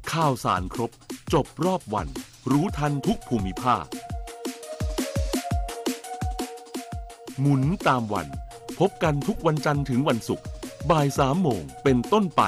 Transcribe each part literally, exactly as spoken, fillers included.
ข่าวสารครบจบรอบวันรู้ทันทุกภูมิภาคหมุนตามวันพบกันทุกวันจันทร์ถึงวันศุกร์บ่ายสามโมงเป็นต้นไป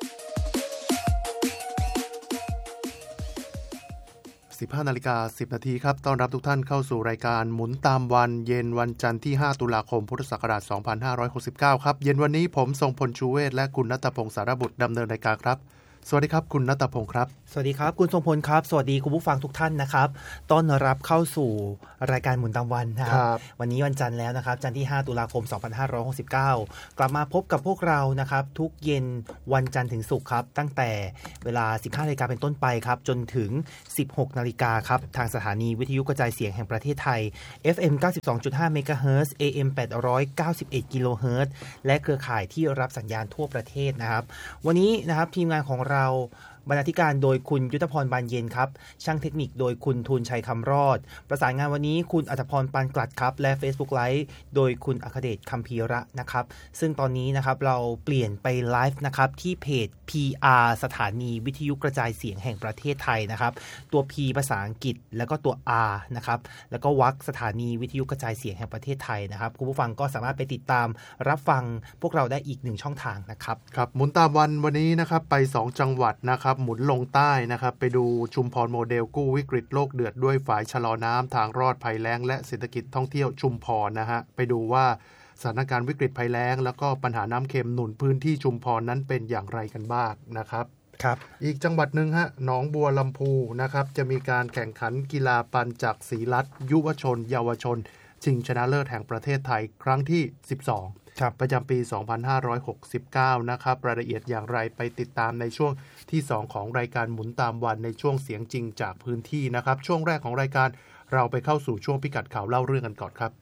สิบห้านาฬิกาสิบนาทีครับต้อนรับทุกท่านเข้าสู่รายการหมุนตามวันเย็นวันจันทร์ที่ห้าตุลาคมพุทธศักราชสองพันห้าร้อยหกสิบเก้าครับเย็นวันนี้ผมทรงพลชูเวศและคุณณัฐพงศ์สารบุตรดำเนินรายการครับสวัสดีครับคุณณัฐพงศ์ครับสวัสดีครับคุณทรงพลครับสวัสดีคุณผู้ฟังทุกท่านนะครับต้อนรับเข้าสู่รายการหมุนตามวันนะครับวันนี้วันจันทร์แล้วนะครับจันทร์ที่ห้าตุลาคมสองพันห้าร้อยหกสิบเก้ากลับมาพบกับพวกเรานะครับทุกเย็นวันจันทร์ถึงศุกร์ครับตั้งแต่เวลา สิบห้านาฬิกาเป็นต้นไปครับจนถึง สิบหกนาฬิกาครับทางสถานีวิทยุกระจายเสียงแห่งประเทศไทย เอฟ เอ็ม เก้าสิบสองจุดห้า เมกะเฮิรตซ์ เอ เอ็ม แปดร้อยเก้าสิบเอ็ด กิโลเฮิรตซ์และเครือข่ายที่รับสัญญาณทั่วประเทศนะครับวันนี้นะครับทีมงานของเราบรรณาธิการโดยคุณยุทธพรบานเย็นครับช่างเทคนิคโดยคุณทูลชัยคำรอดประสานงานวันนี้คุณอัฐพรปานกลัดครับและ Facebook Live โดยคุณอัคเดชคัมภีระนะครับซึ่งตอนนี้นะครับเราเปลี่ยนไปไลฟ์นะครับที่เพจ พี อาร์ สถานีวิทยุกระจายเสียงแห่งประเทศไทยนะครับตัว P ภาษาอังกฤษแล้วก็ตัว R นะครับแล้วก็วรรคสถานีวิทยุกระจายเสียงแห่งประเทศไทยนะครับคุณผู้ฟังก็สามารถไปติดตามรับฟังพวกเราได้อีกหนึ่งช่องทางนะครับครับหมุนตามวันวันนี้นะครับไปสองจังหวัดนะครับหมุนลงใต้นะครับไปดูชุมพรโมเดลกู้วิกฤตโลกเดือดด้วยฝ่ายชะลอน้ำทางรอดภัยแล้งและเศรษฐกิจท่องเที่ยวชุมพรนะฮะไปดูว่าสถานการณ์วิกฤตภัยแล้งแล้วก็ปัญหาน้ำเค็มหนุนพื้นที่ชุมพรนั้นเป็นอย่างไรกันบ้างนะครับครับอีกจังหวัดหนึ่งฮะหนองบัวลำพูนะครับจะมีการแข่งขันกีฬาปัญจักศรีรัตน์ยุวชนเยาวชนชิงชนะเลิศแห่งประเทศไทยครั้งที่สิบสองประจำปี สองพันห้าร้อยหกสิบเก้า นะครับรายละเอียดอย่างไรไปติดตามในช่วงที่สองของรายการหมุนตามวันในช่วงเสียงจริงจากพื้นที่นะครับช่วงแรกของรายการเราไปเข้าสู่ช่วงพิกัดข่าวเล่าเรื่องกันก่อนครับ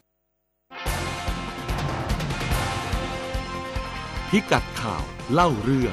พิกัดข่าวเล่าเรื่อง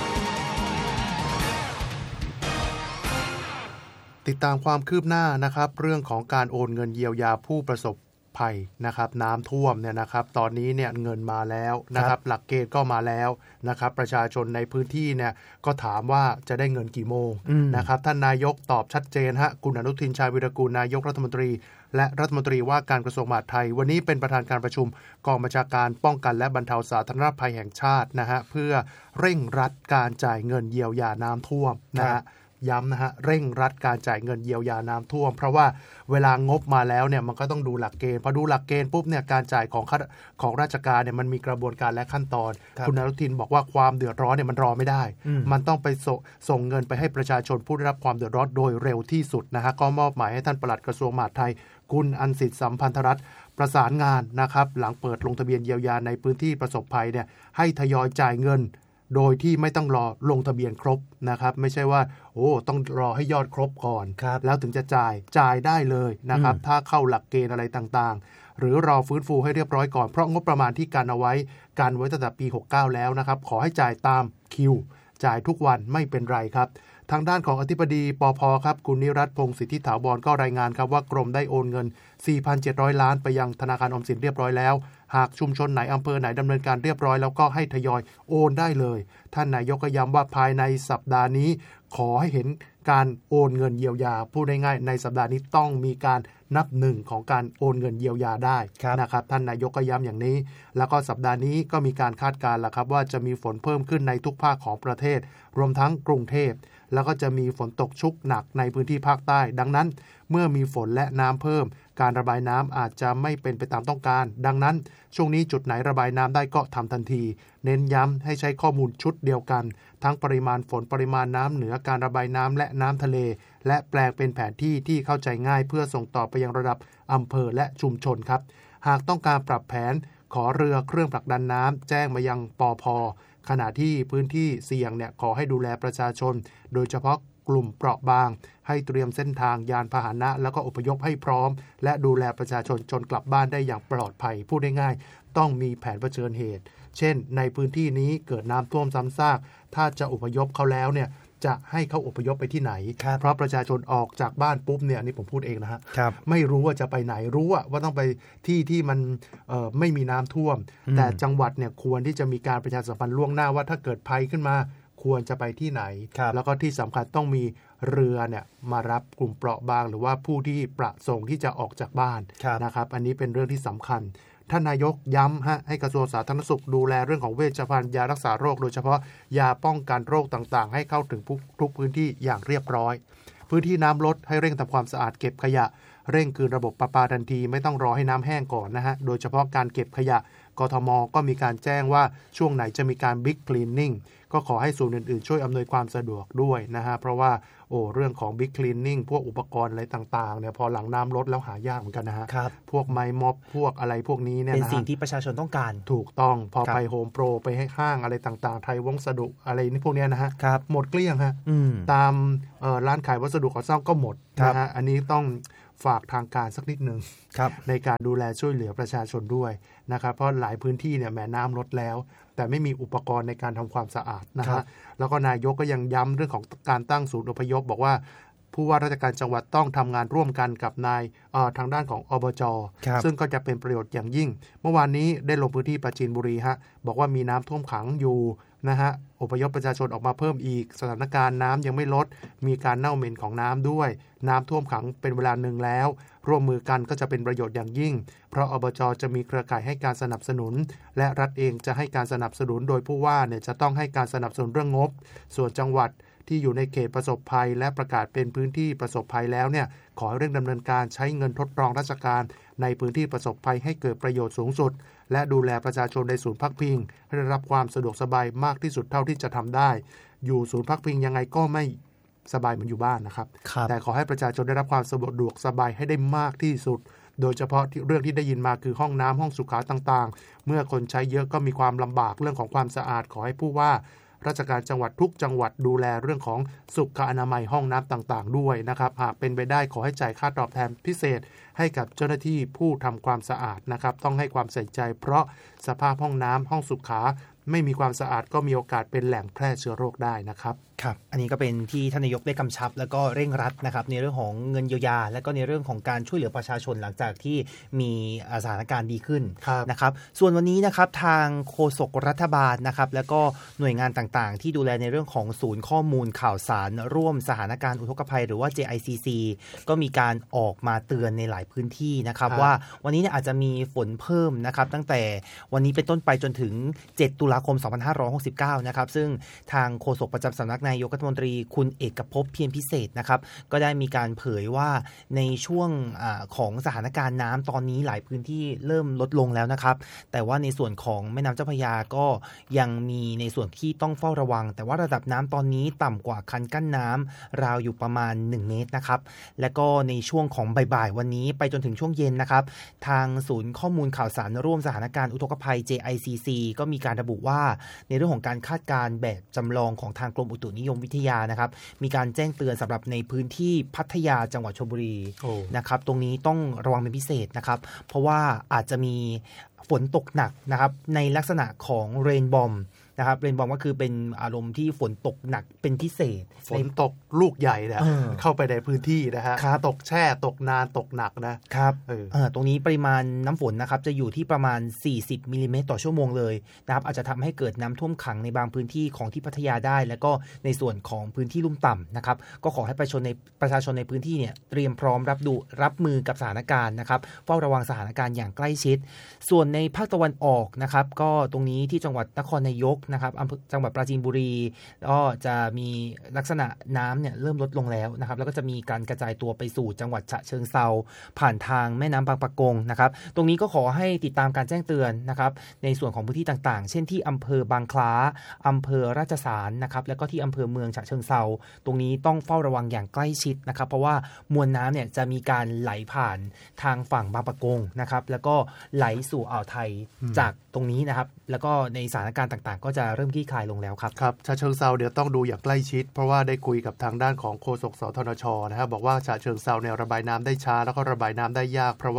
ติดตามความคืบหน้านะครับเรื่องของการโอนเงินเยียวยาผู้ประสบภัยนะครับน้ำท่วมเนี่ยนะครับตอนนี้เนี่ยเงินมาแล้วนะครับหลักเกณฑ์ก็มาแล้วนะครับประชาชนในพื้นที่เนี่ยก็ถามว่าจะได้เงินกี่โมงนะครับท่านนายกตอบชัดเจนฮะคุณอนุทินชาญวิรากูลนายกรัฐมนตรีและรัฐมนตรีว่าการกระทรวงมหาดไทยวันนี้เป็นประธานการประชุมกองบัญชาการป้องกันและบรรเทาสาธารณภัยแห่งชาตินะฮะเพื่อเร่งรัดการจ่ายเงินเยียวยาน้ำท่วมนะฮะย้ำนะฮะเร่งรัดการจ่ายเงินเยียวยาน้ำท่วมเพราะว่าเวลางบมาแล้วเนี่ยมันก็ต้องดูหลักเกณฑ์พอดูหลักเกณฑ์ปุ๊บเนี่ยการจ่ายของของราชการเนี่ยมันมีกระบวนการและขั้นตอน ค, คุณอนุทินบอกว่าความเดือดร้อนเนี่ยมันรอไม่ได้มันต้องไปสส่งเงินไปให้ประชาชนผู้ได้รับความเดือดร้อนโดยเร็วที่สุดนะฮะก็มอบหมายให้ท่านปลัดกระทรวงมหาดไทยคุณอัญสิทธิ์สัมพันธรัตน์ประสานงานนะครับหลังเปิดลงทะเบียนเยียวยาในพื้นที่ประสบภัยเนี่ยให้ทยอยจ่ายเงินโดยที่ไม่ต้องรอลงทะเบียนครบนะครับไม่ใช่ว่าโอ้ต้องรอให้ยอดครบก่อนแล้วถึงจะจ่ายจ่ายได้เลยนะครับถ้าเข้าหลักเกณฑ์อะไรต่างๆหรือรอฟื้นฟูให้เรียบร้อยก่อนเพราะงบประมาณที่กันเอาไว้กันไว้ตั้งแต่ปีหกสิบเก้าแล้วนะครับขอให้จ่ายตามคิวจ่ายทุกวันไม่เป็นไรครับทางด้านของอธิบดีปภครับคุณนิรัตน์พงศ์สิทธิถาวรก็รายงานครับว่ากรมได้โอนเงิน สี่พันเจ็ดร้อย ล้านไปยังธนาคารออมสินเรียบร้อยแล้วหากชุมชนไหนอำเภอไหนดำเนินการเรียบร้อยแล้วก็ให้ทยอยโอนได้เลยท่านนายกก็ย้ำว่าภายในสัปดาห์นี้ขอให้เห็นการโอนเงินเยียวยาพูดง่ายๆในสัปดาห์นี้ต้องมีการนับหนึ่งของการโอนเงินเยียวยาได้นะครับท่านนายกก็ย้ำอย่างนี้แล้วก็สัปดาห์นี้ก็มีการคาดการณ์แล้วครับว่าจะมีฝนเพิ่มขึ้นในทุกภาคของประเทศรวมทั้งกรุงเทพแล้วก็จะมีฝนตกชุกหนักในพื้นที่ภาคใต้ดังนั้นเมื่อมีฝนและน้ำเพิ่มการระบายน้ำอาจจะไม่เป็นไปตามต้องการดังนั้นช่วงนี้จุดไหนระบายน้ำได้ก็ทำทันทีเน้นย้ำให้ใช้ข้อมูลชุดเดียวกันทั้งปริมาณฝนปริมาณน้ำเหนือการระบายน้ำและน้ำทะเลและแปลงเป็นแผนที่ที่เข้าใจง่ายเพื่อส่งต่อไปยังระดับอำเภอและชุมชนครับหากต้องการปรับแผนขอเรือเครื่องผลักดันน้ำแจ้งมายังปภ.ขณะที่พื้นที่เสี่ยงเนี่ยขอให้ดูแลประชาชนโดยเฉพาะกลุ่มเปราะบางให้เตรียมเส้นทางยานพาหนะแล้วก็อพยพให้พร้อมและดูแลประชาชนจนกลับบ้านได้อย่างปลอดภัยพูดง่ายๆต้องมีแผนเผชิญเหตุเช่นในพื้นที่นี้เกิดน้ำท่วมซ้ำซากถ้าจะอพยพเขาแล้วเนี่ยจะให้เขาอพยพไปที่ไหนเพราะประชาชนออกจากบ้านปุ๊บเนี่ยนี่ผมพูดเองนะฮะไม่รู้ว่าจะไปไหนรู้ว่าต้องไปที่ที่มันไม่มีน้ำท่วมแต่จังหวัดเนี่ยควรที่จะมีการประชาสัมพันธ์ล่วงหน้าว่าถ้าเกิดภัยขึ้นมาคควรจะไปที่ไหนแล้วก็ที่สำคัญต้องมีเรือเนี่ยมารับกลุ่มเปราะบางหรือว่าผู้ที่ประสงค์ที่จะออกจากบ้านนะครับอันนี้เป็นเรื่องที่สำคัญท่านนายกย้ำฮะให้กระทรวงสาธารณสุขดูแลเรื่องของเวชภัณฑ์ยารักษาโรคโดยเฉพาะยาป้องกันโรคต่างๆให้เข้าถึงทุกพื้นที่อย่างเรียบร้อยพื้นที่น้ำลดให้เร่งทำความสะอาดเก็บขยะเร่งคืนระบบประปาทันทีไม่ต้องรอให้น้ำแห้งก่อนนะฮะโดยเฉพาะการเก็บขยะกทม.ก็มีการแจ้งว่าช่วงไหนจะมีการบิ๊กคลีนนิ่งก็ขอให้ส่วนอื่นๆช่วยอำนวยความสะดวกด้วยนะฮะเพราะว่าโอ้เรื่องของบิ๊กคลีนนิ่งพวกอุปกรณ์อะไรต่างๆเนี่ยพอหลังน้ำลดแล้วหายากเหมือนกันนะฮะพวกไม้ม็อบพวกอะไรพวกนี้เนี่ยนะเป็นสิ่งที่ประชาชนต้องการถูกต้องพอไปโฮมโปรไปให้ห้างอะไรต่างๆไทยวัสดุอะไรนี่พวกนี้นะฮะหมดเกลี้ยงฮะตามร้านขายวัสดุก่อสร้างก็หมดนะฮะอันนี้ต้องฝากทางการสักนิดนึงในการดูแลช่วยเหลือประชาชนด้วยนะครับเพราะหลายพื้นที่เนี่ยแม้น้ำลดแล้วแต่ไม่มีอุปกรณ์ในการทำความสะอาดนะฮะแล้วก็นายกก็ยังย้ำเรื่องของการตั้งศูนย์อพยพบอกว่าผู้ว่าราชการจังหวัดต้องทำงานร่วมกันกับนายทางด้านของอบจ.ซึ่งก็จะเป็นประโยชน์อย่างยิ่งเมื่อวานนี้ได้ลงพื้นที่ปราจีนบุรีฮะบอกว่ามีน้ำท่วมขังอยู่นะฮะอพยพประชาชนออกมาเพิ่มอีกสถานการณ์น้ำยังไม่ลดมีการเน่าเหม็นของน้ำด้วยน้ำท่วมขังเป็นเวลาหนึ่งแล้วร่วมมือกันก็จะเป็นประโยชน์อย่างยิ่งเพราะอบจ.จะมีเครือข่ายให้การสนับสนุนและรัฐเองจะให้การสนับสนุนโดยผู้ว่าเนี่ยจะต้องให้การสนับสนุนเรื่องงบส่วนจังหวัดที่อยู่ในเขตประสบภัยและประกาศเป็นพื้นที่ประสบภัยแล้วเนี่ยขอให้เร่งดำเนินการใช้เงินทดลองราชการในพื้นที่ประสบภัยให้เกิดประโยชน์สูงสุดและดูแลประชาชนในศูนย์พักพิงให้ได้รับความสะดวกสบายมากที่สุดเท่าที่จะทำได้อยู่ศูนย์พักพิงยังไงก็ไม่สบายเหมือนอยู่บ้านนะครับแต่ขอให้ประชาชนได้รับความสะดวกสบายให้ได้มากที่สุดโดยเฉพาะเรื่องที่ได้ยินมาคือห้องน้ำห้องสุขาต่างๆเมื่อคนใช้เยอะก็มีความลำบากเรื่องของความสะอาดขอให้ผู้ว่าราชการจังหวัดทุกจังหวัดดูแลเรื่องของสุขอนามัยห้องน้ำต่างๆด้วยนะครับหากเป็นไปได้ขอให้จ่ายค่าตอบแทนพิเศษให้กับเจ้าหน้าที่ผู้ทำความสะอาดนะครับต้องให้ความใส่ใจเพราะสภาพห้องน้ำห้องสุขาไม่มีความสะอาดก็มีโอกาสเป็นแหล่งแพร่เชื้อโรคได้นะครับครับอันนี้ก็เป็นที่ท่านนายกได้กำชับแล้วก็เร่งรัดนะครับในเรื่องของเงินเยียวยาและก็ในเรื่องของการช่วยเหลือประชาชนหลังจากที่มีสถานการณ์ดีขึ้นนะครับส่วนวันนี้นะครับทางโฆษกรัฐบาลนะครับแล้วก็หน่วยงานต่างๆที่ดูแลในเรื่องของศูนย์ข้อมูลข่าวสารร่วมสถานการณ์อุทกภัยหรือว่า เจ ไอ ซี ซี ก็มีการออกมาเตือนในหลายพื้นที่นะครับว่าวันนี้เนี่ยอาจจะมีฝนเพิ่มนะครับตั้งแต่วันนี้เป็นต้นไปจนถึงเจ็ดตุลาคมสองพันห้าร้อยหกสิบเก้านะครับซึ่งทางโฆษกประจำสำนักนายกรัฐมนตรีคุณเอกภพเพียรพิเศษนะครับก็ได้มีการเผยว่าในช่วงอของสถานการณ์น้ำตอนนี้หลายพื้นที่เริ่มลดลงแล้วนะครับแต่ว่าในส่วนของแม่น้ำเจ้าพระยาก็ยังมีในส่วนที่ต้องเฝ้าระวังแต่ว่าระดับน้ำตอนนี้ต่ำกว่าคันกั้นน้ำราวอยู่ประมาณหนึ่งเมตรนะครับและก็ในช่วงของบ่ายๆวันนี้ไปจนถึงช่วงเย็นนะครับทางศูนย์ข้อมูลข่าวสารร่วมสถานการณ์อุทกภัย เจ ไอ ซี ซี ก็มีการระบุว่าในเรื่องของการคาดการณ์แบบจำลองของทางกรมอุตุนิยมวิทยานะครับมีการแจ้งเตือนสำหรับในพื้นที่พัทยาจังหวัดชลบุรีนะครับตรงนี้ต้องระวังเป็นพิเศษนะครับเพราะว่าอาจจะมีฝนตกหนักนะครับในลักษณะของเรนบอมนะครับเรนบอมก็คือเป็นอารมณ์ที่ฝนตกหนักเป็นพิเศษฝนตกลูกใหญ่นะเข้าไปในพื้นที่นะฮะตกแช่ตกนานตกหนักนะครับเออตรงนี้ปริมาณน้ำฝนนะครับจะอยู่ที่ประมาณสี่สิบมิลลิเมตรต่อชั่วโมงเลยนะครับอาจจะทำให้เกิดน้ำท่วมขังในบางพื้นที่ของที่พัทยาได้แล้วก็ในส่วนของพื้นที่ลุ่มต่ำนะครับก็ขอให้ประชาชนในประชาชนในพื้นที่เนี่ยเตรียมพร้อมรับดูรับมือกับสถานการณ์นะครับเฝ้าระวังสถานการณ์อย่างใกล้ชิดส่วนในภาคตะวันออกนะครับก็ตรงนี้ที่จังหวัดนครนายกนะครับจังหวัดปราจีนบุรีก็จะมีลักษณะน้ำเนี่ยเริ่มลดลงแล้วนะครับแล้วก็จะมีการกระจายตัวไปสู่จังหวัดฉะเชิงเทราผ่านทางแม่น้ำบางปะกงนะครับตรงนี้ก็ขอให้ติดตามการแจ้งเตือนนะครับในส่วนของพื้นที่ต่างๆเช่นที่อำเภอบางคล้าอำเภอราชสารนะครับแล้วก็ที่อำเภอเมืองฉะเชิงเทราตรงนี้ต้องเฝ้าระวังอย่างใกล้ชิดนะครับเพราะว่ามวลน้ำเนี่ยจะมีการไหลผ่านทางฝั่งบางปะกงนะครับแล้วก็ไหลสู่อ่าวไทยจากตรงนี้นะครับแล้วก็ในสถานการณ์ต่างๆก็จะเริ่มคลี่คลายลงแล้วครับครับฉะเชิงเทราเดี๋ยวต้องดูอย่างใกล้ชิดเพราะว่าได้คุยกับทางด้านของโฆษกสทนชนะครับบอกว่าฉะเชิงเทราเนี่ยระบายน้ำได้ช้าแล้วก็ระบายน้ำได้ยากเพราะว่า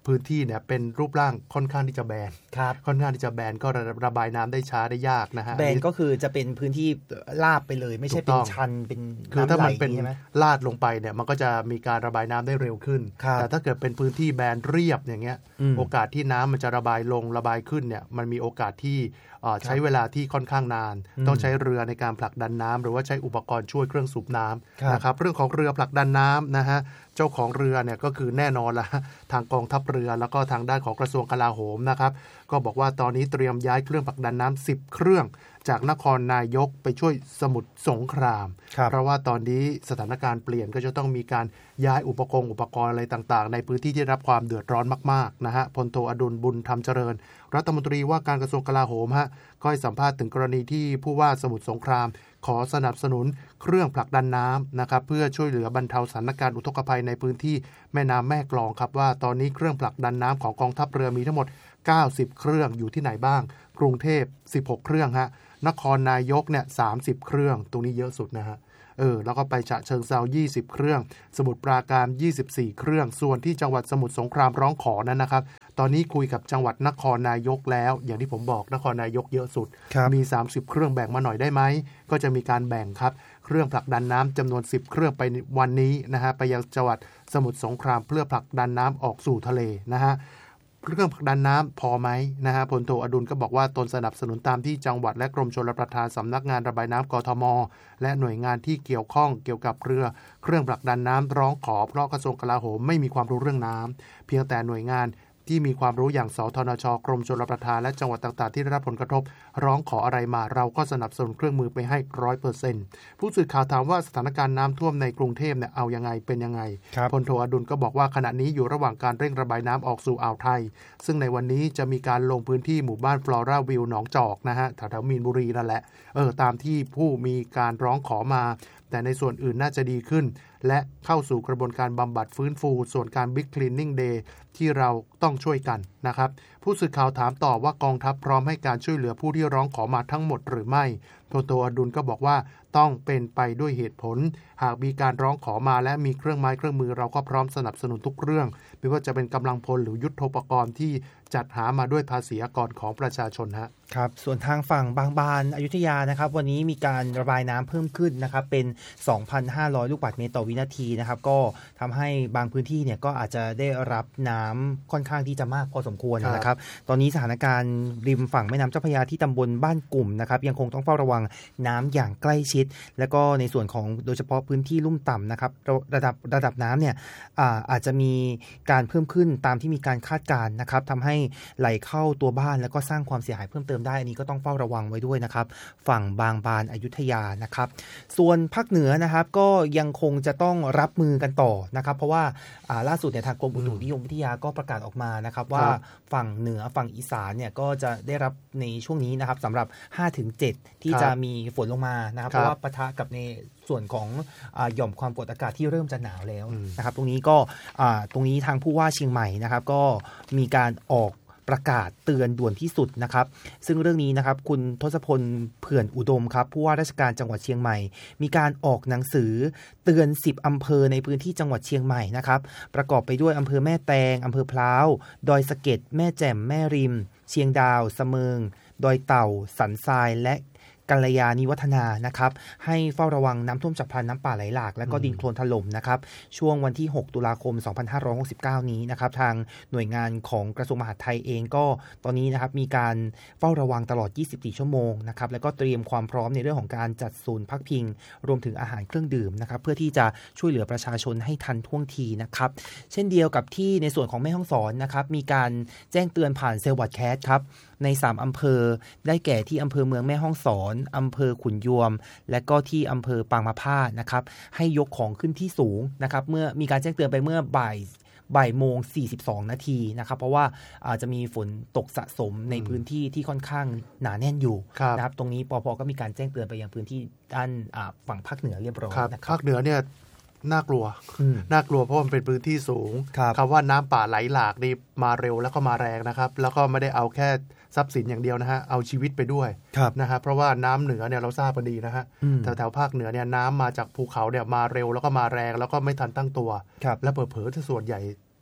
พื้นที่เนี่ยเป็นรูปร่างค่อนข้างที่จะแบนค่อนข้างที่จะแบนก็ระบายน้ำได้ช้าได้ยากนะฮะแบนก็คือจะเป็นพื้นที่ราบไปเลยไม่ใช่เป็นชันเป็นคือถ้ามันเป็นลาดลงไปเนี่ยมันก็จะมีการระบายน้ำได้เร็วขึ้นแต่ถ้าเกิดเป็นพื้นที่แบนเรียบอย่างเงี้ยโอกาสที่น้ำมันจะระบายลงระบายขึ้นเนี่ยมันมีโอกาสที่ใช้เวลาที่ค่อนข้างนานต้องใช้เรือในการผลักดันน้ำหรือว่าใช้อุปกรณ์ช่วยเครื่องสูบน้ำนะครับเรื่องของเรือผลักดันน้ำนะฮะเจ้าของเรือเนี่ยก็คือแน่นอนละทางกองทัพเรือแล้วก็ทางด้านของกระทรวงกลาโหมนะครับก็บอกว่าตอนนี้เตรียมย้ายเครื่องผลักดันน้ำสิบเครื่องจากนครนายกไปช่วยสมุทรสงครามเพราะว่าตอนนี้สถานการณ์เปลี่ยนก็จะต้องมีการย้ายอุปกรณ์อุปกรณ์อะไรต่างๆในพื้นที่ที่รับความเดือดร้อนมากๆนะฮะพลโทอดุลบุญธรรมเจริญรัฐมนตรีว่าการกระทรวงกลาโหมฮะก็ให้สัมภาษณ์ถึงกรณีที่ผู้ว่าสมุทรสงครามขอสนับสนุนเครื่องผลักดันน้ำนะครับเพื่อช่วยเหลือบรรเทาสถานการณ์อุทกภัยในพื้นที่แม่น้ำแม่กลองครับว่าตอนนี้เครื่องผลักดันน้ำของกองทัพเรือมีทั้งหมดเก้าสิบเครื่องอยู่ที่ไหนบ้างกรุงเทพสิบหกเครื่องฮะนครนายกเนี่ยสามสิบเครื่องตรงนี้เยอะสุดนะฮะเออแล้วก็ไปฉะเชิงเทรายี่สิบเครื่องสมุทรปราการยี่สิบสี่เครื่องส่วนที่จังหวัดสมุทรสงครามร้องขอนั้นนะครับตอนนี้คุยกับจังหวัดนครนายกแล้วอย่างที่ผมบอกนครนายกเยอะสุดมีสามสิบเครื่องแบ่งมาหน่อยได้ไหมก็จะมีการแบ่งครับเครื่องผลักดันน้ำจำนวนสิบเครื่องไปวันนี้นะฮะไปยังจังหวัดสมุทรสงครามเพื่อผลักดันน้ำออกสู่ทะเลนะฮะเครื่องผลักดันน้ำพอไหมนะฮะพลโทอดุลก็บอกว่าตนสนับสนุนตามที่จังหวัดและกรมชลประทานสำนักงานระบายน้ำกทมและหน่วยงานที่เกี่ยวข้องเกี่ยวกับเรือเครื่องผลักดันน้ำร้องขอเพราะกระทรวงกลาโหมไม่มีความรู้เรื่องน้ำเพียงแต่หน่วยงานที่มีความรู้อย่างสทนชกรมชลประทานและจังหวัดต่างๆที่ได้รับผลกระทบร้องขออะไรมาเราก็สนับสนุนเครื่องมือไปให้ ร้อยเปอร์เซ็นต์ ผู้สื่อข่าวถามว่าสถานการณ์น้ำท่วมในกรุงเทพเนี่ยเอายังไงเป็นยังไงพลโทอดุลก็บอกว่าขณะนี้อยู่ระหว่างการเร่งระบายน้ำออกสู่อ่าวไทยซึ่งในวันนี้จะมีการลงพื้นที่หมู่บ้านฟลอราวิวหนองจอกนะฮะแถวๆมีนบุรีนั่นแหละเออตามที่ผู้มีการร้องขอมาแต่ในส่วนอื่นน่าจะดีขึ้นและเข้าสู่กระบวนการบำบัดฟื้นฟูส่วนการ Big Cleaning Day ที่เราต้องช่วยกันนะครับผู้สื่อข่าวถามต่อว่ากองทัพพร้อมให้การช่วยเหลือผู้ที่ร้องขอมาทั้งหมดหรือไม่พลโทอดุลก็บอกว่าต้องเป็นไปด้วยเหตุผลหากมีการร้องขอมาและมีเครื่องไม้เครื่องมือเราก็พร้อมสนับสนุนทุกเรื่องไม่ว่าจะเป็นกำลังพลหรือยุทโธปกรณ์ที่จัดหามาด้วยภาษีอากรของประชาชนฮะครับส่วนทางฝั่งบางบานอยุธยานะครับวันนี้มีการระบายน้ำเพิ่มขึ้นนะครับเป็น สองพันห้าร้อย ลูกบาศก์เมตรต่อวินาทีนะครับก็ทำให้บางพื้นที่เนี่ยก็อาจจะได้รับน้ำค่อนข้างที่จะมากพอสมควรนะครับตอนนี้สถานการณ์ริมฝั่งแม่น้ำเจ้าพระยาที่ตำบลบ้านกลุ่มนะครับยังคงต้องเฝ้าระวังน้ำอย่างใกล้ชิดและก็ในส่วนของโดยเฉพาะพื้นที่ลุ่มต่ำนะครับระดับระดับน้ำเนี่ย อาอาจจะมีการเพิ่มขึ้นตามที่มีการคาดการณ์นะครับทำให้ไหลเข้าตัวบ้านแล้วก็สร้างความเสียหายเพิ่มเติมได้อันนี้ก็ต้องเฝ้าระวังไว้ด้วยนะครับฝั่งบางบานอยุธยานะครับส่วนภาคเหนือนะครับก็ยังคงจะต้องรับมือกันต่อนะครับเพราะว่าล่าสุดเนี่ยทางกรมอุตุนิยมวิทยาก็ประกาศออกมานะครับว่าฝั่งเหนือฝั่งอีสานเนี่ยก็จะได้รับในช่วงนี้นะครับสำหรับ ห้าถึงเจ็ด ที่จะมีฝนลงมานะครับเพราะว่าปะทะกับในส่วนของอ่าหย่อมความกดอากาศที่เริ่มจะหนาวแล้วนะครับตรงนี้ก็อ่าตรงนี้ทางผู้ว่าเชียงใหม่นะครับก็มีการออกประกาศเตือนด่วนที่สุดนะครับซึ่งเรื่องนี้นะครับคุณทศพลเผื่อนอุดมครับผู้ว่าราชการจังหวัดเชียงใหม่มีการออกหนังสือเตือนสิบอำเภอในพื้นที่จังหวัดเชียงใหม่นะครับประกอบไปด้วยอำเภอแม่แตงอำเภอพร้าวดอยสะเก็ดแม่แจ่มแม่ริมเชียงดาวสะเมิงดอยเต่าสันทรายและกัลยาณิวัฒนานะครับให้เฝ้าระวังน้ำท่วมฉับพลันน้ำป่าไหลหลากและก็ดินโคลนถล่มนะครับช่วงวันที่หกตุลาคมสองพันห้าร้อยหกสิบเก้านี้นะครับทางหน่วยงานของกระทรวงมหาดไทยเองก็ตอนนี้นะครับมีการเฝ้าระวังตลอดยี่สิบสี่ชั่วโมงนะครับแล้วก็เตรียมความพร้อมในเรื่องของการจัดศูนย์พักพิงรวมถึงอาหารเครื่องดื่มนะครับเพื่อที่จะช่วยเหลือประชาชนให้ทันท่วงทีนะครับเช่นเดียวกับที่ในส่วนของแม่ฮ่องสอนนะครับมีการแจ้งเตือนผ่านเซลล์วอทแคสต์ครับในสามอำเภอได้แก่ที่อำเภอเมืองแม่ฮ่องสอนอำเภอขุนยวมและก็ที่อำเภอปางมะพร้าวนะครับให้ยกของขึ้นที่สูงนะครับเมื่อมีการแจ้งเตือนไปเมื่อบ่ายบ่ายโมงสี่สิบสองนาทีนะครับเพราะว่าอาจจะมีฝนตกสะสมในพื้นที่ที่ค่อนข้างหนาแน่นอยู่นะครับตรงนี้ปป.ก็มีการแจ้งเตือนไปยังพื้นที่ด้านฝั่งภาคเหนือเรียบร้อยนะครับภาคเหนือเนี่ยน่ากลัวน่ากลัวเพราะมันเป็นพื้นที่สูงคำว่าน้ำป่าไหลหลากนี่มาเร็วแล้วก็มาแรงนะครับแล้วก็ไม่ได้เอาแค่ทรัพย์สินอย่างเดียวนะฮะเอาชีวิตไปด้วยนะฮะเพราะว่าน้ำเหนือเนี่ยเราทราบกันดีนะฮะแถวแถวภาคเหนือเนี่ยน้ำมาจากภูเขาเนี่ยมาเร็วแล้วก็มาแรงแล้วก็ไม่ทันตั้งตัวและเผลอๆที่ส่วนใหญ่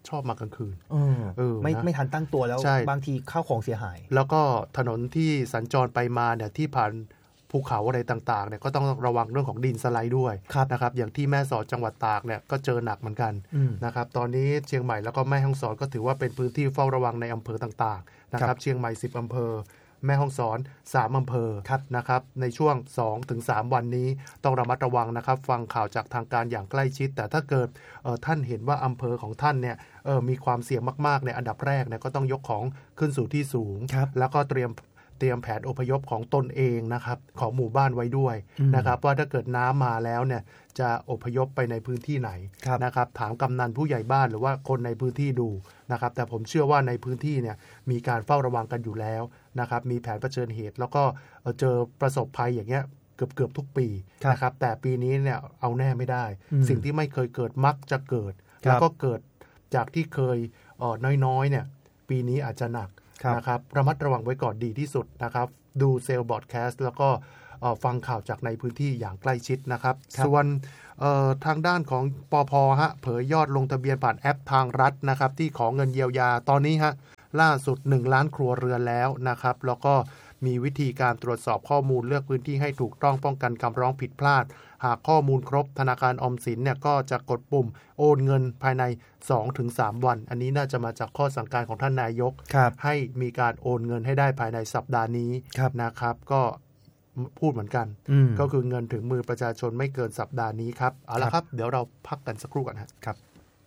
ชอบมากลางคืนเออเออไม่ไม่ทันตั้งตัวแล้วบางทีข้าวของเสียหายแล้วก็ถนนที่สัญจรไปมาเนี่ยที่ผ่านภูเขาอะไรต่างๆเนี่ยก็ต้องระวังเรื่องของดินสไลด์ด้วยนะครับอย่างที่แม่สอดจังหวัดตากเนี่ยก็เจอหนักเหมือนกันนะครับตอนนี้เชียงใหม่แล้วก็แม่ฮ่องสอนก็ถือว่าเป็นพื้นที่เฝ้าระวังในอำเภอต่างๆนะครับเชียงใหม่สิบอำเภอแม่ฮ่องสอนสามอำเภอนะครับในช่วง สองถึงสาม วันนี้ต้องระมัดระวังนะครับฟังข่าวจากทางการอย่างใกล้ชิดแต่ถ้าเกิดท่านเห็นว่าอำเภอของท่านเนี่ยมีความเสี่ยงมากๆในอันดับแรกเนี่ยก็ต้องยกของขึ้นสู่ที่สูงแล้วก็เตรียมเตรียมแผนอพยพของตนเองนะครับของหมู่บ้านไว้ด้วยนะครับว่าถ้าเกิดน้ำมาแล้วเนี่ยจะอพยพไปในพื้นที่ไหนนะครับถามกำนันผู้ใหญ่บ้านหรือว่าคนในพื้นที่ดูนะครับแต่ผมเชื่อว่าในพื้นที่เนี่ยมีการเฝ้าระวังกันอยู่แล้วนะครับมีแผนเผชิญเหตุแล้วก็เจอประสบภัยอย่างเงี้ยเกือบเกือบทุกปีนะครับแต่ปีนี้เนี่ยเอาแน่ไม่ได้สิ่งที่ไม่เคยเกิดมักจะเกิดแล้วก็เกิดจากที่เคยเอ่อน้อยๆเนี่ยปีนี้อาจจะหนักนะครับระมัดระวังไว้ก่อนดีที่สุดนะครับดูเซลล์บอดแคสต์แล้วก็ฟังข่าวจากในพื้นที่อย่างใกล้ชิดนะครับส่วนทางด้านของปภ.ฮะเผยยอดลงทะเบียนผ่านแอปทางรัฐนะครับที่ขอเงินเยียวยาตอนนี้ฮะล่าสุดหนึ่งล้านครัวเรือนแล้วนะครับแล้วก็มีวิธีการตรวจสอบข้อมูลเลือกพื้นที่ให้ถูกต้องป้องกันคำร้องผิดพลาดหากข้อมูลครบธนาคารออมสินเนี่ยก็จะกดปุ่มโอนเงินภายใน สองถึงสาม วันอันนี้น่าจะมาจากข้อสั่งการของท่านนายกให้มีการโอนเงินให้ได้ภายในสัปดาห์นี้นะครับก็พูดเหมือนกันก็คือเงินถึงมือประชาชนไม่เกินสัปดาห์นี้ครับเอาละครับเดี๋ยวเราพักกันสักครู่กันครับ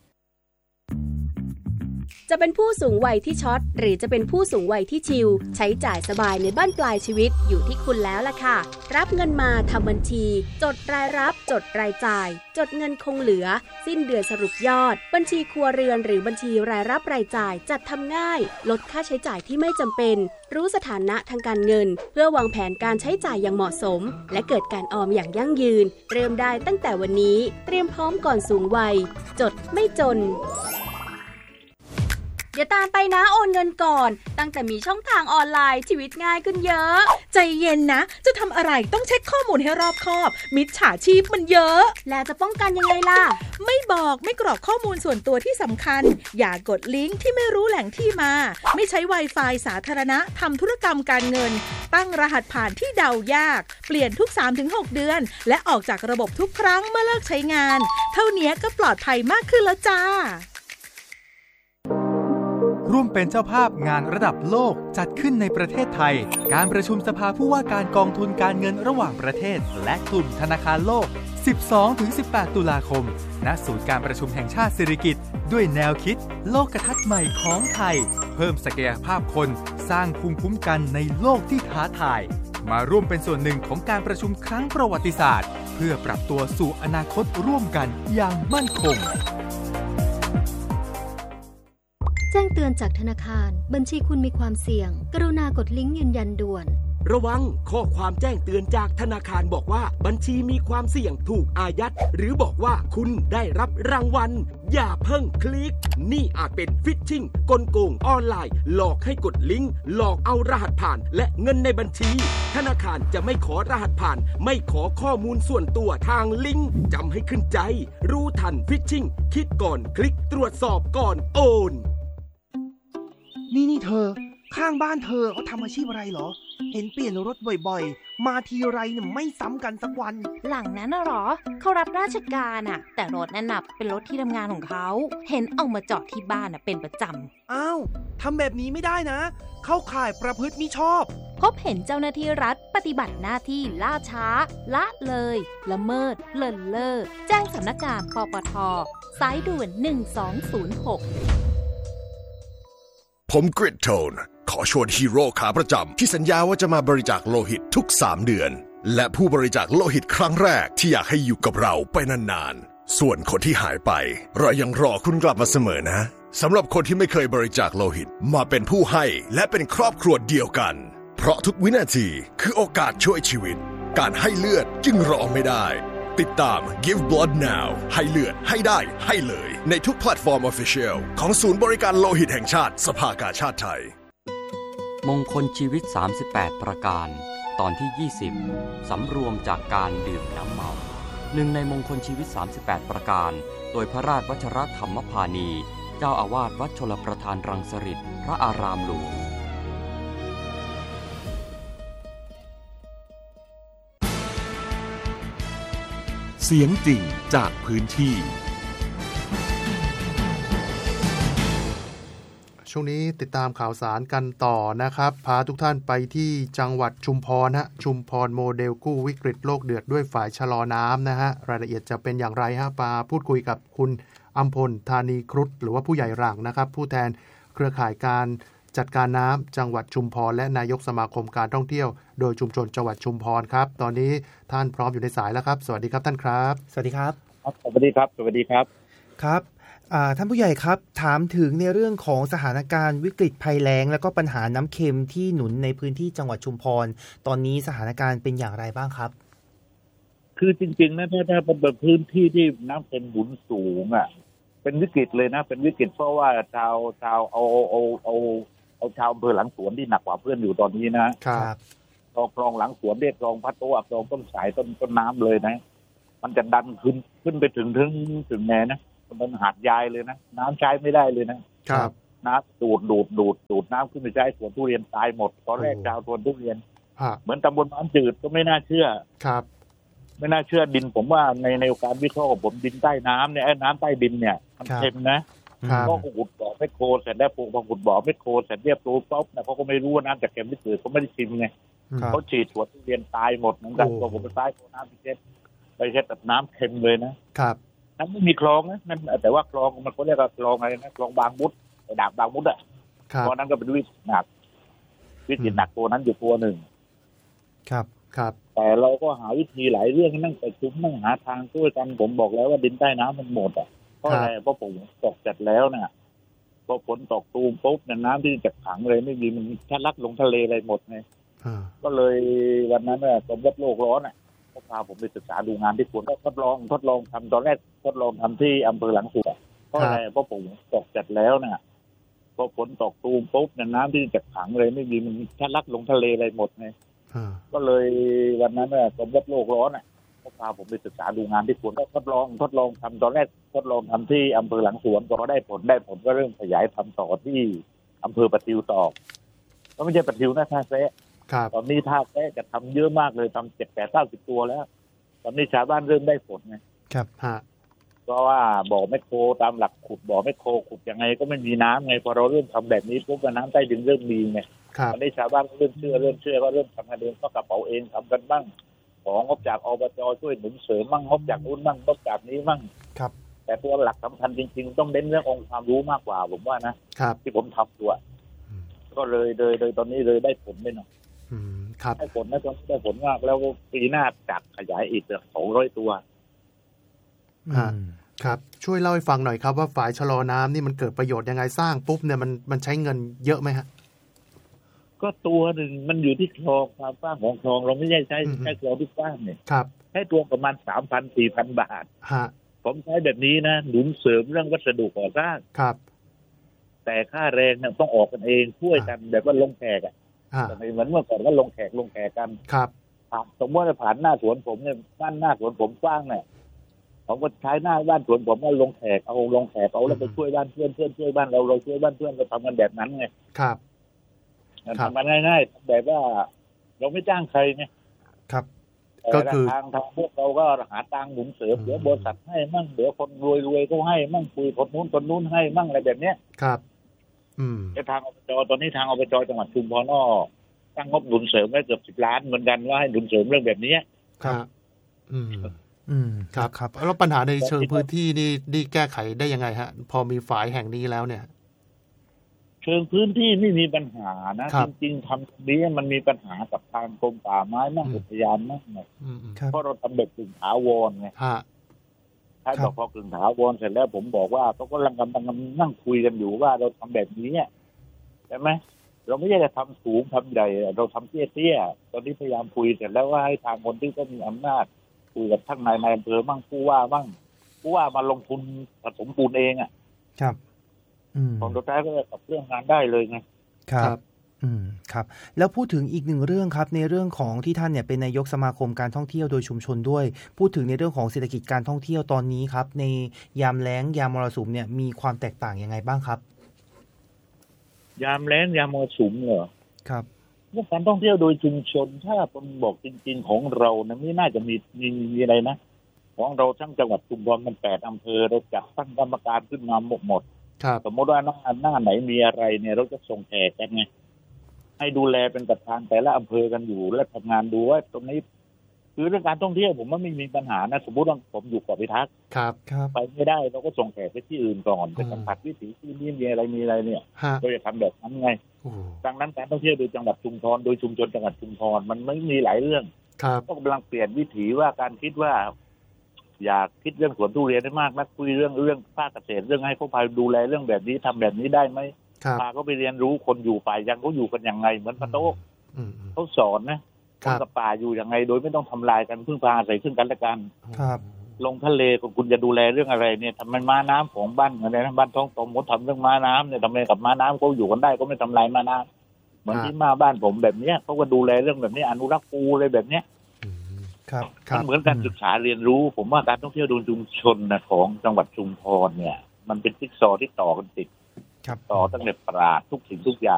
จะเป็นผู้สูงวัยที่ช็อตหรือจะเป็นผู้สูงวัยที่ชิลใช้จ่ายสบายในบ้านปลายชีวิตอยู่ที่คุณแล้วล่ะค่ะรับเงินมาทำบัญชีจดรายรับจดรายจ่ายจดเงินคงเหลือสิ้นเดือนสรุปยอดบัญชีครัวเรือนหรือบัญชีรายรับรายจ่ายจัดทำง่ายลดค่าใช้จ่ายที่ไม่จำเป็นรู้สถานะทางการเงินเพื่อวางแผนการใช้จ่ายอย่างเหมาะสมและเกิดการออมอย่างยั่งยืนเริ่มได้ตั้งแต่วันนี้เตรียมพร้อมก่อนสูงวัยจดไม่จนอย่าตามไปนะโอนเงินก่อนตั้งแต่มีช่องทางออนไลน์ชีวิตง่ายขึ้นเยอะใจเย็นนะจะทำอะไรต้องเช็คข้อมูลให้รอบคอบมิจฉาชีพมันเยอะแล้วจะป้องกันยังไงล่ะไม่บอกไม่กรอกข้อมูลส่วนตัวที่สำคัญอย่ากดลิงก์ที่ไม่รู้แหล่งที่มาไม่ใช้ Wi-Fi สาธารณะทำธุรกรรมการเงินตั้งรหัสผ่านที่เดายากเปลี่ยนทุก สามถึงหก เดือนและออกจากระบบทุกครั้งเมื่อเลิกใช้งานเท่านี้ก็ปลอดภัยมากขึ้นแล้วจ้าร่วมเป็นเจ้าภาพงานระดับโลกจัดขึ้นในประเทศไทยการประชุมสภาผู้ว่าการกองทุนการเงินระหว่างประเทศและกลุ่มธนาคารโลก สิบสองถึงสิบแปด ตุลาคมณศูนย์การประชุมแห่งชาติสิริกิติ์ด้วยแนวคิดโลกทัศน์ใหม่ของไทยเพิ่มศักยภาพคนสร้างภูมิคุ้มกันในโลกที่ท้าทายมาร่วมเป็นส่วนหนึ่งของการประชุมครั้งประวัติศาสตร์เพื่อปรับตัวสู่อนาคตร่วมกันอย่างมั่นคงแจ้งเตือนจากธนาคารบัญชีคุณมีความเสี่ยงกรุณากดลิงก์ยืนยันด่วนระวังข้อความแจ้งเตือนจากธนาคารบอกว่าบัญชีมีความเสี่ยงถูกอายัดหรือบอกว่าคุณได้รับรางวัลอย่าเพิ่งคลิกนี่อาจเป็นฟิชชิงกลโกงออนไลน์หลอกให้กดลิงก์หลอกเอารหัสผ่านและเงินในบัญชีธนาคารจะไม่ขอรหัสผ่านไม่ขอข้อมูลส่วนตัวทางลิงก์จำให้ขึ้นใจรู้ทันฟิชชิงคิดก่อนคลิกตรวจสอบก่อนโอนนี่นี่เธอข้างบ้านเธอเขาทำอาชีพอะไรเหรอเห็นเปลี่ยนรถบ่อยๆมาทีไรเนี่ยไม่ซ้ำกันสักวันหลังนั้นน่ะหรอเขารับราชการอ่ะแต่รถนั่นน่ะเป็นรถที่ทำงานของเขาเห็นเอามาจอดที่บ้านอ่ะเป็นประจำอ้าวทำแบบนี้ไม่ได้นะเข้าข่ายประพฤติมิชอบพบเห็นเจ้าหน้าที่รัฐปฏิบัติหน้าที่ล่าช้าละเลยละเมิดเลินเล่อแจ้งสำนักงานปปท.สายด่วนหนึ่งสองศูนย์หกผมกริดโทนขอชวนฮีโร่ขาประจำที่สัญญาว่าจะมาบริจาคโลหิตทุกสามเดือนและผู้บริจาคโลหิตครั้งแรกที่อยากให้อยู่กับเราไปนานๆส่วนคนที่หายไปเรายังรอคุณกลับมาเสมอนะสำหรับคนที่ไม่เคยบริจาคโลหิตมาเป็นผู้ให้และเป็นครอบครัวเดียวกันเพราะทุกวินาทีคือโอกาสช่วยชีวิตการให้เลือดจึงรอไม่ได้ติดตาม Give Blood Now ให้เลือดให้ได้ให้เลยในทุกแพลตฟอร์ม Official ของศูนย์บริการโลหิตแห่งชาติสภากาชาติไทยมงคลชีวิตสามสิบแปดประการตอนที่ยี่สิบสำรวมจากการดื่มน้ำเมาหนึ่งในมงคลชีวิตสามสิบแปดประการโดยพระราชวชรธรรมพานีเจ้าอาวาสวัดชลประทานรังสฤษฎ์พระอารามหลวงเสียงจริงจากพื้นที่ช่วงนี้ติดตามข่าวสารกันต่อนะครับพาทุกท่านไปที่จังหวัดชุมพรฮะชุมพรโมเดลกู้วิกฤตโลกเดือดด้วยฝ่ายชะลอน้ำนะฮะรายละเอียดจะเป็นอย่างไรฮะปาพูดคุยกับคุณอัมพลธานีครุฑหรือว่าผู้ใหญ่หลังนะครับผู้แทนเครือข่ายการจัดการน้ำจังหวัดชุมพรและนายกสมาคมการท่องเที่ยวโดยชุมชนจังหวัดชุมพรครับตอนนี้ท่านพร้อมอยู่ในสายแล้วครับสวัสดีครับท่านครับสวัสดีครับสวัสดีครับสวัสดีครับครับท่านผู้ใหญ่ครับถามถึงในเรื่องของสถานการณ์วิกฤตภัยแล้งและก็ปัญหาน้ำเค็มที่หนุนในพื้นที่จังหวัดชุมพรตอนนี้สถานการณ์เป็นอย่างไรบ้างครับคือจริงๆนะถ้าถ้าเป็นพื้นที่ที่น้ำเค็มหนุนสูงอ่ะเป็นวิกฤตเลยนะเป็นวิกฤตเพราะว่าชาวชาวเอาเอาเอาเอาชาวอำเภอหลังสวนที่หนักกว่าเพื่อนอยู่ตอนนี้นะครับคลองคลองหลังสวนเรียกคลองพัดโต้คลองต้นสายต้นต้นน้ำเลยนะมันจะดันขึ้นขึ้นไปถึงถึงถึงแนนะมันหาดยายเลยนะน้ำใช้ไม่ได้เลยนะครับน้ำดูดดูดดูดดูดน้ำขึ้นไปใช้สวนทุเรียนตายหมดตอนแรกชาวสวนทุเรียนเหมือนตำบลน้ำจืดก็ไม่น่าเชื่อครับไม่น่าเชื่อดินผมว่าในในการวิเคราะห์ของผมดินใต้น้ำเนี่ยน้ำใต้ดินเนี่ยมันเค็มนะก็ขุดบ่อไม่โคเสร็จแล้วพอขุดบ่อไม่โคเสร็จเรียบร้อยปุ๊บนะเขาก็ไม่รู้ว่าน้ำจากเค็มที่เกิดเขาไม่ได้ชิมไงเขาฉีดสวนทุเรียนตายหมดเหมือนกันตัวผมไปใช้น้ำไปเช็ดไปเช็ดแบบน้ำเค็มเลยนะครับนั่นไม่มีคลองนะนั่นแต่ว่าคลองมันเขาเรียกว่าคลองอะไรนะคลองบางมุดดาบบางมุดอ่ะตอนนั้นก็เป็นวิกฤตหนักวิกฤตหนักตัวนั้นอยู่ตัวหนึ่งครับครับแต่เราก็หาวิธีหลายเรื่องนั่งประชุมนั่งหาทางช่วยกันผมบอกแล้วว่าดินใต้น้ำมันหมดอ่ะเพราะอะไรเพราะผมตกจัดแล้วเนี่ยพอฝนตกตูมปุ๊บเนี่ยน้ำที่จะขังเลยไม่มีมันทะลักลงทะเลอะไรหมดไงก็เลยวันนั้นเนี่ยสมมติโลกร้อนอ่ะก็พาผมไปศึกษาดูงานที่สวนก็ทดลองทดลองทำตอนแรกทดลองทำที่อำเภอหลังสวนเพราะอะไรเพราะผมตกจัดแล้วเนี่ยพอฝนตกตูมปุ๊บเนี่ยน้ำที่จะขังเลยไม่มีมันทะลักลงทะเลอะไรหมดไงก็เลยวันนั้นเนี่ยสมมติโลกร้อนอ่ะก็พาผมไปศึกษาดูงานที่สวนก็ทดลองทดลองทำตอนแรกทดลองทำที่อำเภอหลังสวนก็ได้ผลได้ผลก็เริ่มขยายทำต่อที่อำเภอปะทิวต่อก็ไม่ใช่ปะทิวนะท่าแซะตอนนี้ท่าแซะจะทำเยอะมากเลยทำเจ็ดแปดเก้าสิบตัวแล้วตอนนี้ชาวบ้านเริ่มได้ผลไงครับฮะเพราะว่าบ่อแมคโครตามหลักขุดบ่อแมคโครขุดยังไงก็ไม่มีน้ำไงพอเราเริ่มทำแบบนี้ปุ๊บน้ำใต้ดินเริ่มมีไงตอนนี้ชาวบ้านเริ่มเชื่อเริ่มเชื่อก็เริ่มทำงานเองก็กระเป๋าเองทำกันบ้างของงบจากอบจช่วยหนุนเสริมมั่งงบจากนู้นมั่งงบจากนี้มั่งครับแต่ตัวหลักสำคัญจริงๆต้องเน้นเรื่ององค์ความรู้มากกว่าผมว่านะครับที่ผมทำตัวก็เลยเลยเลยตอนนี้เลยได้ผลไปหน่อยได้ผลนะตอนนี้ได้ผลมากแล้วปีหน้าจัดขยายอีกเกือบสองร้อยตัวครับช่วยเล่าให้ฟังหน่อยครับว่าฝ่ายชะลอน้ำนี่มันเกิดประโยชน์ยังไงสร้างปุ๊บเนี่ยมันมันใช้เงินเยอะไหมฮะก็ตัวหนึ่งมันอยู่ที่คลองความกว้างของคลองเราไม่ใช่ใช้ใช้คลองที่กว้างเนี่ยครับใช้ตัวประมาณสามพันสี่พันบาทฮะผมใช้แบบนี้นะหนุนเสริมเรื่องวัสดุก่อสร้างครับแต่ค่าแรงเนี่ยต้องออกกันเองช่วยกันแบบว่าลงแขกอ่ะแต่ไม่เหมือนเมื่อก่อนก็ลงแขกลงแขกกันครับสมมติว่าผ่านหน้าสวนผมเนี่ยบ้านหน้าสวนผมกว้างเนี่ยผมก็ใช้หน้าบ้านสวนผมว่าลงแขกเอาลงแขกเอาแล้วไปช่วยบ้านเพื่อนเพื่อนช่วยบ้านเราเราช่วยบ้านเพื่อนเราทำกันแบบนั้นไงครับทำมันง่ายๆแบบว่าเราไม่จ้างใครไงครับก็คือทางทางพวกเราก็หาตังค์หนุนเสริมเดี๋ยวบริษัทให้มั่งเดี๋ยวคนรวยๆก็ให้มั่งคุยคนนู้นคนนู้นให้มั่งอะไรแบบเนี้ยครับอืมแต่ทางอบจตอนนี้ทางอบจจังหวัดชุมพรก็ตั้งงบหนุนเสริมไว้เกือบสิบล้านเหมือนกันว่าให้หนุนเสริมเรื่องแบบนี้ครับอืมอืมครับครับแล้วปัญหาในเชิงพื้นที่นี่นี่แก้ไขได้ยังไงฮะพอมีฝ่ายแห่งนี้แล้วเนี่ยเชิงพื้นที่ไม่มีปัญหานะจริงๆทำนี้มันมีปัญหากับทางกรมป่าไม้มั่งอุทยานมั่งไงเพราะเราทำแบบกึ่งถาวรไงถ้าบอกพอกึ่งถาวรเสร็จแล้วผมบอกว่าเขาก็กำลังกำลังนั่งคุยกันอยู่ว่าเราทำแบบนี้ใช่ไหมเราไม่ใช่จะทำสูงทำใหญ่เราทำเตี้ยๆตอนนี้พยายามคุยเสร็จแล้วว่าให้ทางคนที่ก็มีอำนาจคุยกับทั้งนายนายอำเภอมั่งผู้ว่ามั่งผู้ว่ามาลงทุนผสมปูนเองอ่ะครับของตัวท้ายก็จะกับเรื่องงานได้เลยไงครับอืมครับแล้วพูดถึงอีกหนึ่งเรื่องครับในเรื่องของที่ท่านเนี่ยเป็นนายกสมาคมการท่องเที่ยวโดยชุมชนด้วยพูดถึงในเรื่องของเศรษฐกิจการท่องเที่ยวตอนนี้ครับในยามแล้งยามมรสุมเนี่ยมีความแตกต่างยังไงบ้างครับยามแล้งยามมรสุมเหรอครับเรื่องการท่องเที่ยวโดยชุมชนถ้าผมบอกจริงๆของเรานะไม่น่าจะมีมีมีอะไรนะของเราทั้งจังหวัดชุมพรมันแปดอำเภอเราจัดตั้งกรรมการขึ้นมาหมดหมดสมมติว่าหน้าหน้าไหนมีอะไรเนี่ยเราจะส่งแขกกันไงให้ดูแลเป็นประธานแต่ละอำเภอกันอยู่และทำงานดูว่าตรงนี้คือเรื่องการท่องเที่ยวผมว่าไม่มีปัญหานะสมมติว่าผมอยู่เกาะพิทักษ์ครับไปไม่ได้เราก็ส่งแขกไปที่อื่นก่อนไปสัมผัสวิถีที่นี่มีอะไรมีอะไรเนี่ยเราจะทำแบบนั้นไงดังนั้นการท่องเที่ยวโดยจังหวัดชุมพรโดยชุมชนจังหวัดชุมพรมันไม่มีหลายเรื่องก็กำลังเปลี่ยนวิถีว่าการคิดว่าอยากคิดเรื่องสวนทุเรียนได้มากนักคุยเรื่องเรื่องภาคเกษตรเรื่องให้เขาพาดูแลเรื่องแบบนี้ทำแบบนี้ได้ไหมพาเขาไปเรียนรู้คนอยู่ป่ายังเขาอยู่กันยังไงเหมือนพระโต๊ะเขาสอนนะคนกับป่าอยู่ยังไงโดยไม่ต้องทำลายกันพึ่งพาอาศัยซึ่งกันและกันลงทะเลคุณจะดูแลเรื่องอะไรเนี่ยทำไมม้าน้ำของบ้านอะไรนะบ้านท้องตมเขาทำเรื่องม้าน้ำเนี่ยทำไมกับม้าน้ำเขาอยู่กันได้ก็ไม่ทำลายม้าน้ำเหมือนที่มาบ้านผมแบบเนี้ยเขาก็ดูแลเรื่องแบบนี้อนุรักษ์ปูอะไรแบบเนี้ยมันเหมือนการศึกษาเรียนรู้ผมว่าการท่องเที่ยวโดยชุมชนนะของจังหวัดชุมพรเนี่ยมันเป็นจิ๊กซอว์ที่ต่อกันติดต่อตั้งแต่ปราชญ์ทุกสิ่งทุกอย่าง